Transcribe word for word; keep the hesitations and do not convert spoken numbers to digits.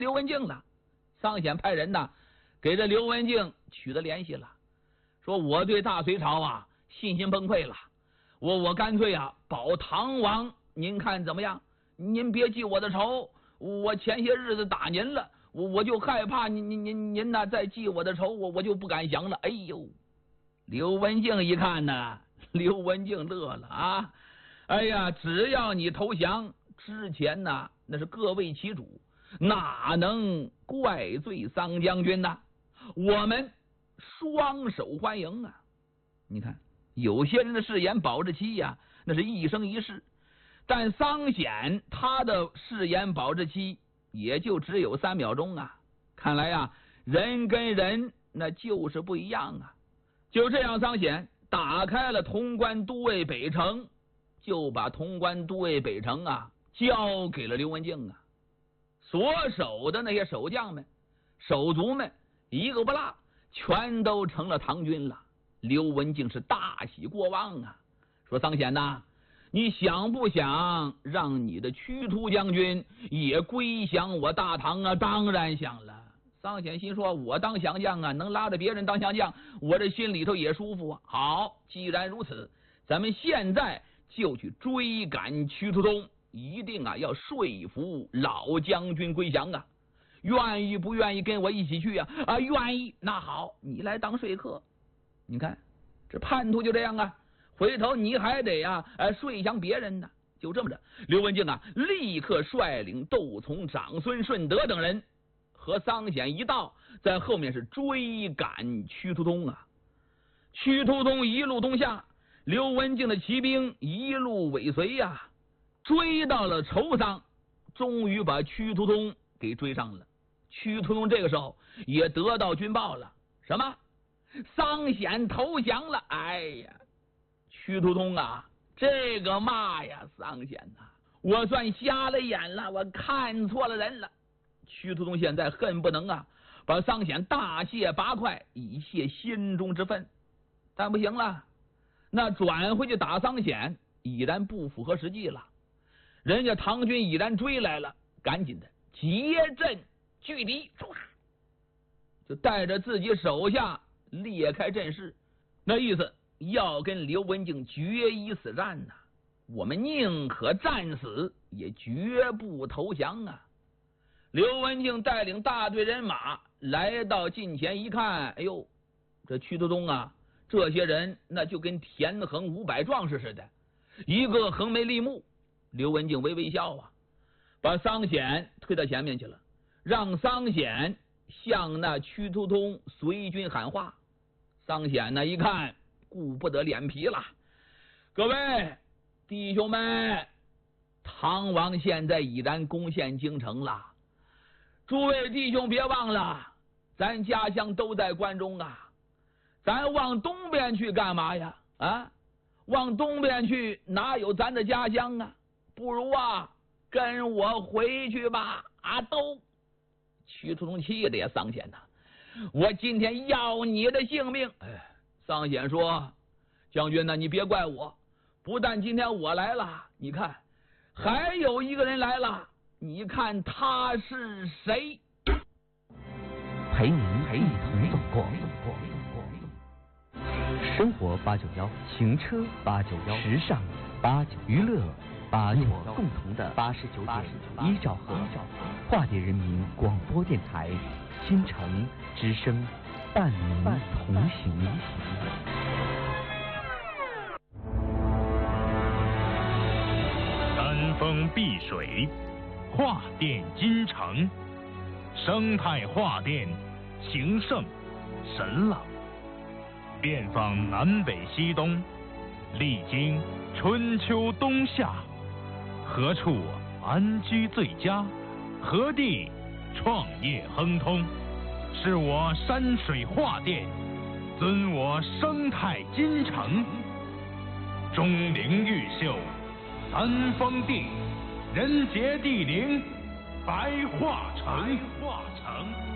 刘文静了。桑显派人呐，给这刘文静取得联系了，说我对大隋朝啊信心崩溃了，我我干脆啊保唐王，您看怎么样？您别记我的仇，我前些日子打您了，我我就害怕您您您您呐再记我的仇，我我就不敢降了。哎呦，刘文静一看呢，刘文静乐了啊！哎呀，只要你投降，之前呢那是各为其主，哪能怪罪桑将军呢？我们双手欢迎啊！你看，有些人的誓言保质期呀、啊，那是一生一世。但桑显他的誓言保质期也就只有三秒钟啊！看来啊，人跟人那就是不一样啊！就这样，桑显打开了潼关都尉北城，就把潼关都尉北城啊交给了刘文静啊。所守的那些守将们、手足们，一个不落，全都成了唐军了。刘文静是大喜过望啊，说桑显呐，你想不想让你的屈突将军也归降我大唐啊？当然想了。桑显心说，我当降将啊，能拉着别人当降将，我这心里头也舒服啊。好，既然如此，咱们现在就去追赶屈突通，一定啊要说服老将军归降啊。愿意不愿意跟我一起去啊？啊，愿意。那好，你来当说客。你看这叛徒就这样啊，回头你还得呀、啊，呃，说降别人呢。就这么着，刘文静啊，立刻率领窦从、长孙顺德等人和桑显一道，在后面是追赶屈突通啊。屈突通一路东下，刘文静的骑兵一路尾随呀、啊，追到了仇桑，终于把屈突通给追上了。屈突通这个时候也得到军报了，什么？桑显投降了。哎呀，屈突通啊，这个嘛呀，桑显呐、啊，我算瞎了眼了，我看错了人了。屈突通现在恨不能啊，把桑显大卸八块，以泄心中之愤。但不行了，那转回去打桑显已然不符合实际了。人家唐军已然追来了，赶紧的结阵拒敌，就带着自己手下裂开阵势，那意思要跟刘文静决一死战呐、啊！我们宁可战死，也绝不投降啊！刘文静带领大队人马来到近前一看，哎呦，这屈突通啊，这些人那就跟田横五百壮士似的，一个横眉立目。刘文静微微笑啊，把桑显推到前面去了，让桑显向那屈突通随军喊话。桑显呢一看，顾不得脸皮了，各位弟兄们，唐王现在已然攻陷京城了，诸位弟兄别忘了，咱家乡都在关中啊，咱往东边去干嘛呀？啊，往东边去哪有咱的家乡啊？不如啊跟我回去吧！啊，都屈突通气的呀，桑显呐，我今天要你的性命！哎，桑显说，将军呢，你别怪我，不但今天我来了，你看还有一个人来了，你看他是谁？ 陪您陪你同走过，生活八九幺，行车八九幺，时尚八九娱乐八九幺，共同的八十九点一兆赫，化蝶人民广播电台，新城之声，伴您同行。 山峰碧水，画电金城，生态画电，情圣神朗，遍访南北西东，历经春秋冬夏，何处安居最佳？何地创业亨通？是我山水画电，尊我生态金城。钟灵毓秀，三峰地，人杰地灵，白桦城。白桦城。